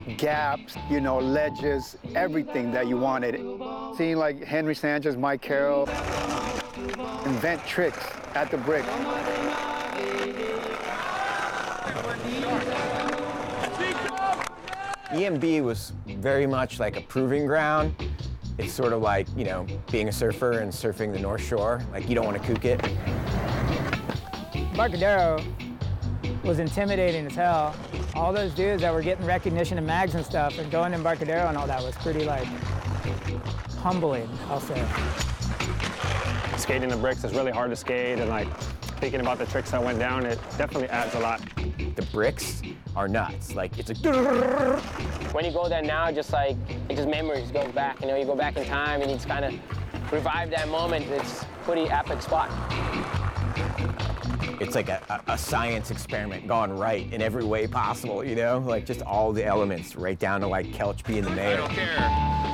gaps, you know, ledges, everything that you wanted. Seeing like Henry Sanchez, Mike Carroll invent tricks at the brick. EMB was very much like a proving ground. It's sort of like, you know, being a surfer and surfing the North Shore. Like, you don't want to kook it. Embarcadero was intimidating as hell. All those dudes that were getting recognition in mags and stuff and going to Embarcadero and all that was pretty, like, humbling, I'll say. Skating the bricks is really hard to skate, and like thinking about the tricks that went down, it definitely adds a lot. The bricks are nuts. Like, it's a... When you go there now, just like, it just memories goes back. You know, you go back in time and you just kind of revive that moment. It's a pretty epic spot. It's like a science experiment gone right in every way possible, you know? Like, just all the elements, right down to like Kelch being the mayor. I don't care.